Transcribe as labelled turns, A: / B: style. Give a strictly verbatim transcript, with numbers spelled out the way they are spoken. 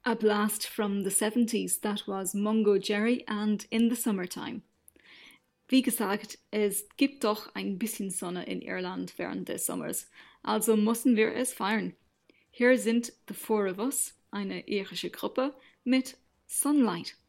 A: A blast from the seventies, that was Mungo Jerry and In the Summertime. Wie gesagt, es gibt doch ein bisschen Sonne in Irland während des Sommers, also müssen wir es feiern. Hier sind The Four of Us, eine irische Gruppe, mit Sunlight.